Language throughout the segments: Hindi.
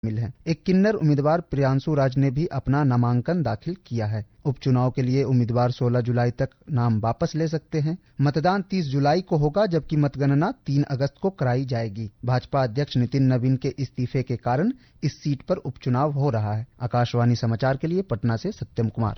शामिल हैं। एक किन्नर उम्मीदवार प्रियांशु राज ने भी अपना नामांकन दाखिल किया है। उपचुनाव के लिए उम्मीदवार 16 जुलाई तक नाम वापस ले सकते हैं। मतदान 30 जुलाई को होगा, जबकि मतगणना 3 अगस्त को कराई जाएगी। भाजपा अध्यक्ष नितिन नवीन के इस्तीफे के कारण इस सीट पर उपचुनाव हो रहा है। आकाशवाणी समाचार के लिए पटना से सत्यम कुमार।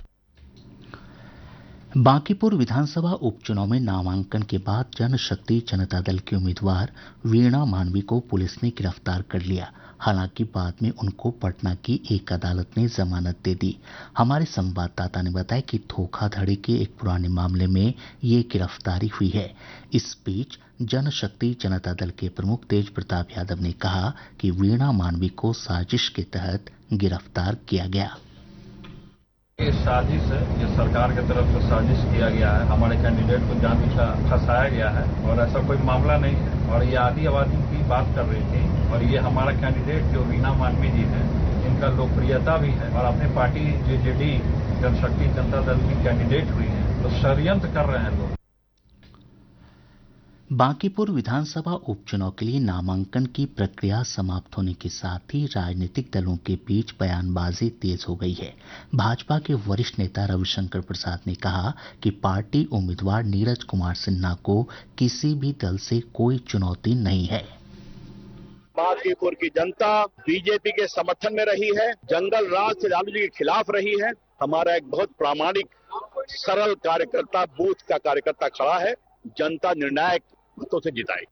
बांकीपुर विधानसभा उपचुनाव में नामांकन के बाद जनशक्ति जनता दल की उम्मीदवार वीणा मानवी को पुलिस ने गिरफ्तार कर लिया। हालांकि बाद में उनको पटना की एक अदालत ने जमानत दे दी। हमारे संवाददाता ने बताया कि धोखाधड़ी के एक पुराने मामले में ये गिरफ्तारी हुई है। इस बीच जनशक्ति जनता दल के प्रमुख तेज प्रताप यादव ने कहा कि वीणा मानवी को साजिश के तहत गिरफ्तार किया गया। ये साजिश है, ये सरकार की तरफ से साजिश किया गया है। हमारे कैंडिडेट को जानबूझकर फंसाया गया है और ऐसा कोई मामला नहीं है। और ये आदि आबादी की बात कर रही थी और ये हमारा कैंडिडेट जो वीणा मानवी जी है, इनका लोकप्रियता भी है और अपने पार्टी जेजेडी जनशक्ति जनता दल की कैंडिडेट हुई है, तो षड्यंत्र कर रहे हैं लोग। बांकीपुर विधानसभा उपचुनाव के लिए नामांकन की प्रक्रिया समाप्त होने के साथ ही राजनीतिक दलों के बीच बयानबाजी तेज हो गई है। भाजपा के वरिष्ठ नेता रविशंकर प्रसाद ने कहा कि पार्टी उम्मीदवार नीरज कुमार सिन्हा को किसी भी दल से कोई चुनौती नहीं है। बांकीपुर की जनता बीजेपी के समर्थन में रही है, जंगल राज से लालू जी के खिलाफ रही है। हमारा एक बहुत प्रामाणिक सरल कार्यकर्ता, बूथ का कार्यकर्ता खड़ा है, जनता निर्णायक मतों से जिताई।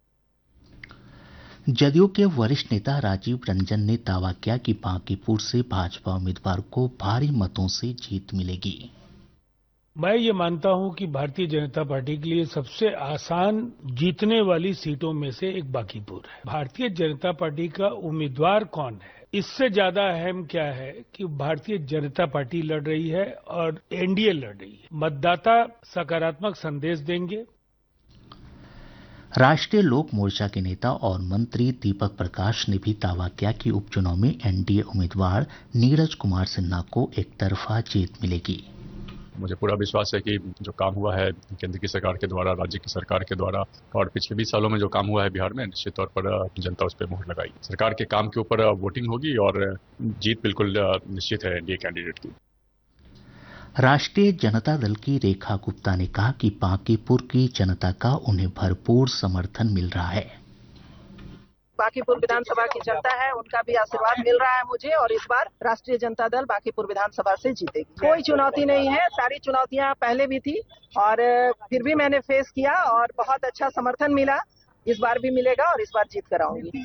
जदयू के वरिष्ठ नेता राजीव रंजन ने दावा किया कि बांकीपुर से भाजपा उम्मीदवार को भारी मतों से जीत मिलेगी। मैं ये मानता हूं कि भारतीय जनता पार्टी के लिए सबसे आसान जीतने वाली सीटों में से एक बांकीपुर है। भारतीय जनता पार्टी का उम्मीदवार कौन है, इससे ज्यादा अहम क्या है कि भारतीय जनता पार्टी लड़ रही है और एनडीए लड़ रही है। मतदाता सकारात्मक संदेश देंगे। राष्ट्रीय लोक मोर्चा के नेता और मंत्री दीपक प्रकाश ने भी दावा किया कि उपचुनाव में एनडीए उम्मीदवार नीरज कुमार सिन्हा को एकतरफा जीत मिलेगी। मुझे पूरा विश्वास है कि जो काम हुआ है केंद्र की सरकार के द्वारा, राज्य की सरकार के द्वारा और पिछले 20 सालों में जो काम हुआ है बिहार में, निश्चित तौर पर जनता उस पर मुहर लगाई। सरकार के काम के ऊपर वोटिंग होगी और जीत बिल्कुल निश्चित है एनडीए कैंडिडेट की। राष्ट्रीय जनता दल की रेखा गुप्ता ने कहा कि बांकीपुर की जनता का उन्हें भरपूर समर्थन मिल रहा है। बांकीपुर विधानसभा की जनता है, उनका भी आशीर्वाद मिल रहा है मुझे और इस बार राष्ट्रीय जनता दल बांकीपुर विधानसभा से जीतेगी। कोई चुनौती नहीं है, सारी चुनौतियां पहले भी थी और फिर भी मैंने फेस किया और बहुत अच्छा समर्थन मिला। इस बार भी मिलेगा और इस बार जीत कर आऊंगी।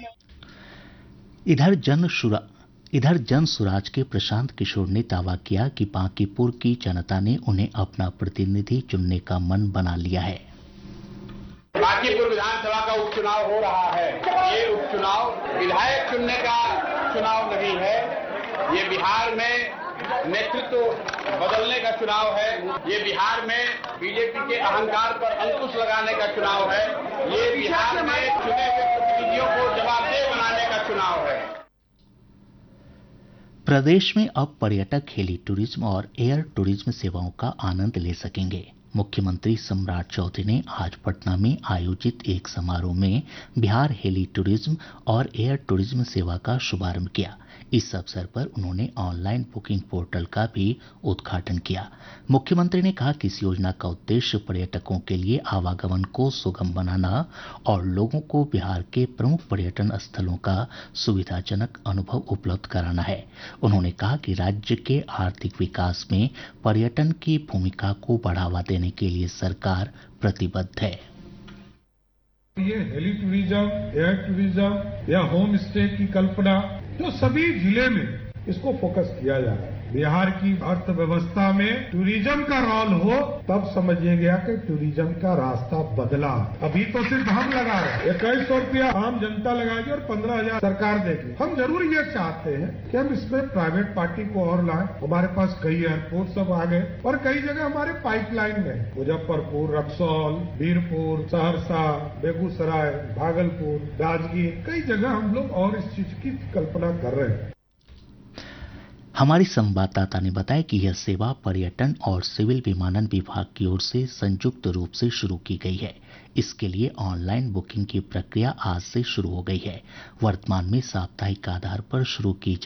इधर जन सुराज के प्रशांत किशोर ने दावा किया कि बांकीपुर की जनता ने उन्हें अपना प्रतिनिधि चुनने का मन बना लिया है। बांकीपुर विधानसभा का उपचुनाव हो रहा है। ये उपचुनाव विधायक चुनने का चुनाव नहीं है, ये बिहार में नेतृत्व बदलने का चुनाव है। ये बिहार में बीजेपी के अहंकार पर अंकुश लगाने का चुनाव है। ये बिहार में चुने हुए प्रतिनिधियों को जवाबदेह बनाने का चुनाव है। प्रदेश में अब पर्यटक हेली टूरिज्म और एयर टूरिज्म सेवाओं का आनंद ले सकेंगे। मुख्यमंत्री सम्राट चौधरी ने आज पटना में आयोजित एक समारोह में बिहार हेली टूरिज्म और एयर टूरिज्म सेवा का शुभारंभ किया। इस अवसर पर उन्होंने ऑनलाइन बुकिंग पोर्टल का भी उद्घाटन किया। मुख्यमंत्री ने कहा कि इस योजना का उद्देश्य पर्यटकों के लिए आवागमन को सुगम बनाना और लोगों को बिहार के प्रमुख पर्यटन स्थलों का सुविधाजनक अनुभव उपलब्ध कराना है। उन्होंने कहा कि राज्य के आर्थिक विकास में पर्यटन की भूमिका को बढ़ावा देने के लिए सरकार प्रतिबद्ध है। ये हेली टूरिज्म, एयर टूरिज्म या होम स्टे की कल्पना जो सभी जिले में इसको फोकस किया जा रहा है। बिहार की अर्थव्यवस्था में टूरिज्म का रोल हो तब समझिएगा कि टूरिज्म का रास्ता बदला। अभी तो सिर्फ हम लगा रहे हैं, 2100 रुपया आम जनता लगाएगी और 15,000 सरकार देगी। हम जरूर ये चाहते हैं कि हम इसमें प्राइवेट पार्टी को और लाएं। हमारे पास कई एयरपोर्ट सब आ गए और कई जगह हमारे पाइपलाइन में मुजफ्फरपुर, रक्सौल, बीरपुर, सहरसा, बेगूसराय, भागलपुर, राजगीर, कई जगह हम लोग और इस चीज की कल्पना कर रहे हैं। हमारी संवाददाता ने बताया कि यह सेवा पर्यटन और सिविल विमानन विभाग की ओर से संयुक्त रूप से शुरू की गई है। इसके लिए ऑनलाइन बुकिंग की प्रक्रिया आज से शुरू हो गई है। वर्तमान में साप्ताहिक आधार पर शुरू की